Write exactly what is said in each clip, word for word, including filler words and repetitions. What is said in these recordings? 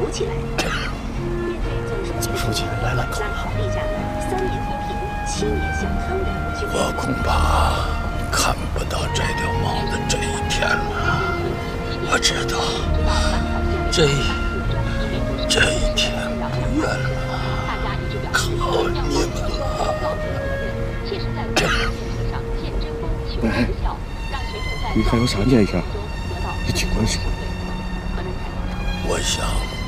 扶起来。 总书记来了， 三好立下了三年扶贫、七年向汤的我恐怕看不到这顶帽子这一天了。我知道，这这一天不远了，靠你们了。 哎，你还有啥建议？你尽管说。 我想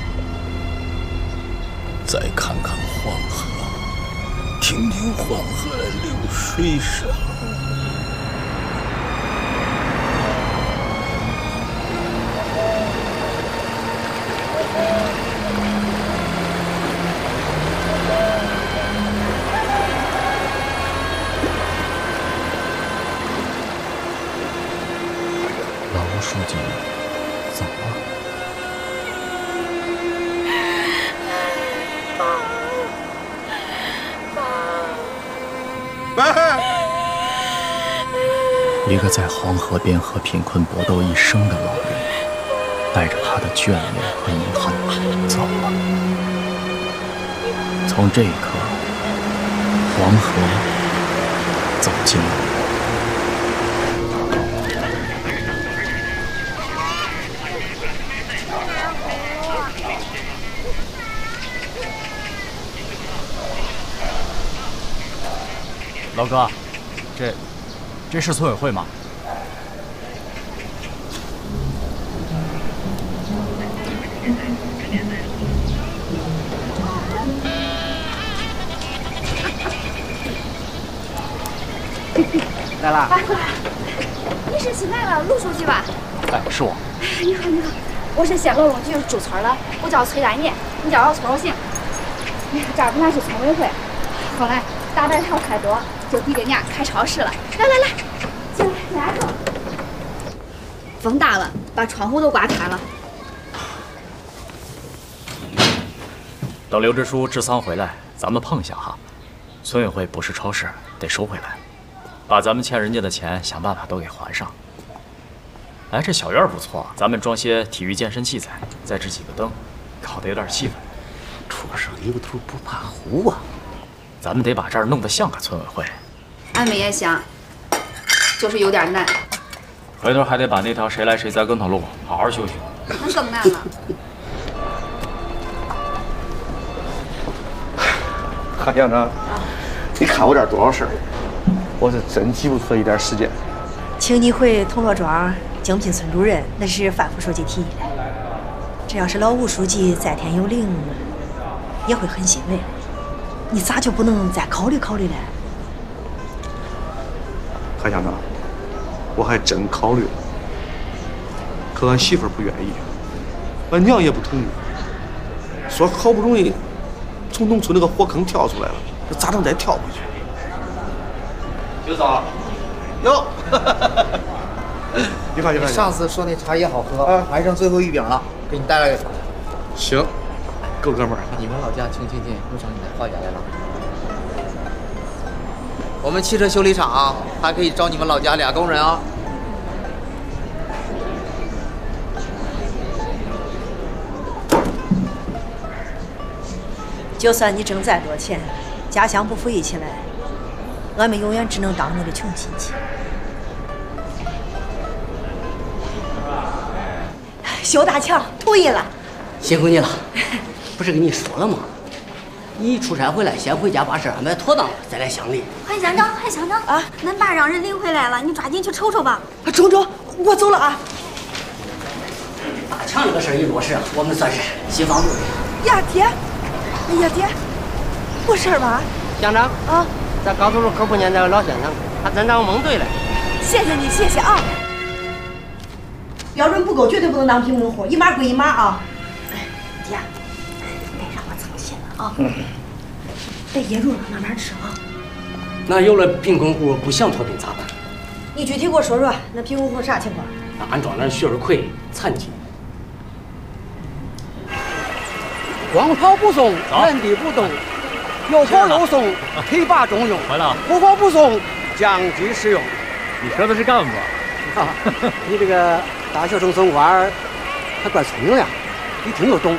再看看黄河，听听黄河的流水声。 老吴书记走了。一个在黄河边和贫困搏斗一生的老人，带着他的眷恋和遗憾走了。从这一刻，黄河走进了我。老哥，这这是村委会吗？ 来了。 哎，你是新来了陆书记吧？ 哎，是我。 你好，你好，我是县劳动局驻村的，我叫崔丹妮，你叫我崔小杏。这儿本来是村委会，后来大白条太多，就逼着伢开超市了。来来来，进来，进来坐。风大了，把窗户都刮开了。 等刘支书治丧回来，咱们碰一下哈。村委会不是超市，得收回来，把咱们欠人家的钱想办法都给还上。哎，这小院不错，咱们装些体育健身器材，再支几个灯，搞得有点气氛。 初生牛犊不怕虎啊！ 咱们得把这儿弄得像个村委会。 俺们也想，就是有点难。 回头还得把那条谁来谁栽跟头路好好修修。 那更难了。 韩乡长，你看我这儿多少事儿，我是真挤不出一点时间。 请你回铜锣庄精品村主任，那是范副书记提议的。这要是老吴书记在天有灵，也会很欣慰。你咋就不能再考虑考虑呢？ 韩乡长，我还真考虑了，可俺媳妇儿不愿意，俺娘也不同意，说好不容易从农村那个火坑跳出来了，这咋能再跳回去？ 刘嫂， 哟，你看，你看， 上次说那茶叶好喝，啊，还剩最后一饼了，给你带来个。 行，够哥们儿。 你们老家亲亲近，又上你的花家来了。我们汽车修理厂啊，还可以招你们老家俩工人啊。 就算你挣再多钱，家乡不富裕起来，俺们永远只能当你的穷亲戚。修大墙，同意了。 辛苦你了，不是跟你说了吗？你出差回来，先回家把事安排妥当了，再来乡里。 韩乡长，韩乡长啊，恁爸让人领回来了，你抓紧去瞅瞅吧。 中中，我走了啊。 大墙这个事儿一落实，我们算是心放路。 呀爹，哎呀爹，没事吧？ 乡长啊， 在高速路口碰见那个老先生，他真让我蒙对了。 谢谢你，谢谢啊。标准不够，绝对不能当贫困户，一码归一码啊。爹，别让我操心了啊。嗯。别噎住了，慢慢吃啊。 那有了贫困户不想脱贫咋办？ 你具体给我说说，那贫困户啥情况？ 俺庄那血儿亏，残疾。光跑不送，原地不动，又跑又送，腿把中用。 回来了。 不跑不送，降级使用。 你说的是干部。 啊，你这个大学生村官还怪聪明呀，一听就懂。